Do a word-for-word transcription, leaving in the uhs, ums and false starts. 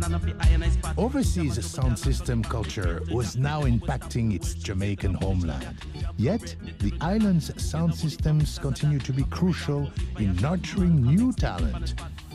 Overseas sound system culture was now impacting its Jamaican homeland. Yet, the island's sound systems continue to be crucial in nurturing new talent.